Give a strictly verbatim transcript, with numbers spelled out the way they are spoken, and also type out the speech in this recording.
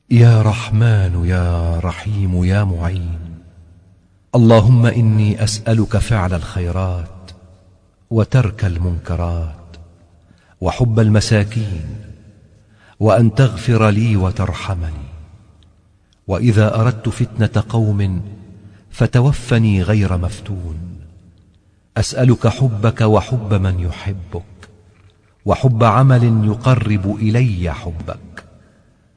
يا رحمن يا رحيم يا معين، اللهم إني أسألك فعل الخيرات وترك المنكرات وحب المساكين، وأن تغفر لي وترحمني، وإذا أردت فتنة قوم فتوفني غير مفتون. أسألك حبك وحب من يحبك، وحب عمل يقرب إلي حبك،